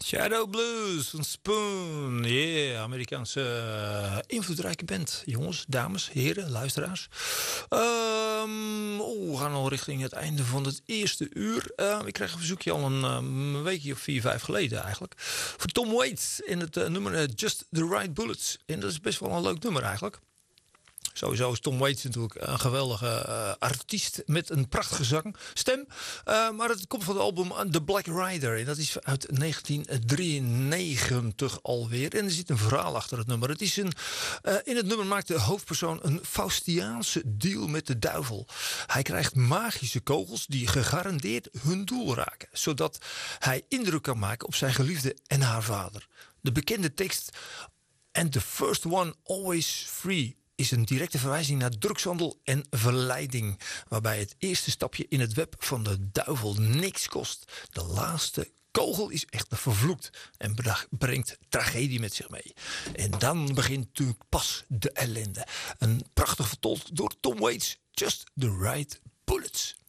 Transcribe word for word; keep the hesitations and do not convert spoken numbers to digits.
Shadow Blues van Spoon. Yeah, Amerikaanse uh, invloedrijke band. Jongens, dames, heren, luisteraars. Um, oh, we gaan al richting het einde van het eerste uur. Uh, ik kreeg een verzoekje al een, um, weekje of vier, vijf geleden eigenlijk. Voor Tom Waits in het uh, nummer uh, Just the Right Bullets. En dat is best wel een leuk nummer eigenlijk. Sowieso is Tom Waits natuurlijk een geweldige uh, artiest met een prachtige zang, stem. Uh, maar het komt van het album The Black Rider. En dat is uit negentien drieënnegentig alweer. En er zit een verhaal achter het nummer. Het is een, uh, in het nummer maakt de hoofdpersoon een Faustiaanse deal met de duivel. Hij krijgt magische kogels die gegarandeerd hun doel raken. Zodat hij indruk kan maken op zijn geliefde en haar vader. De bekende tekst And the first one always free is een directe verwijzing naar drugshandel en verleiding. Waarbij het eerste stapje in het web van de duivel niks kost. De laatste kogel is echt vervloekt en brengt tragedie met zich mee. En dan begint natuurlijk pas de ellende. Een prachtig vertolkt door Tom Waits. Just the Right Bullets.